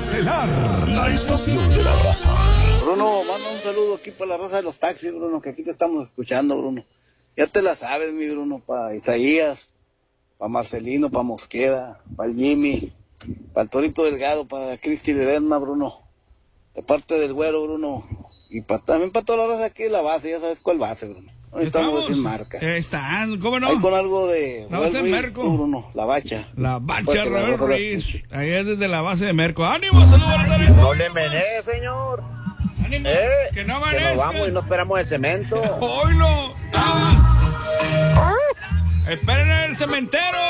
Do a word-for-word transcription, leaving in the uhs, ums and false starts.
Estelar, la estación de la raza. Bruno, manda un saludo aquí para la raza de los taxis, Bruno, que aquí te estamos escuchando, Bruno. Ya te la sabes, mi Bruno, para Isaías, para Marcelino, para Mosqueda, para el Jimmy, para el Torito Delgado, para Cristi de Denma, Bruno. De parte del Güero, Bruno. Y pa, también para toda la raza aquí de la base, ya sabes cuál base, Bruno. No necesitamos decir marcas. Están, ¿cómo no? Ahí con algo de La base de Ruiz, Merco. tú, Bruno, la bacha. La bacha, Para que la Robert raza la Ruiz. escuche. Ahí es desde la base de Merco. ¡Ánimo, saludos! No le menee, señor. ¡Ánimo! Eh, ¡Que no que amanezca! nos vamos y no esperamos el cemento. ¡Hoy no! ¡Ah! ¡Esperen en el cementerio!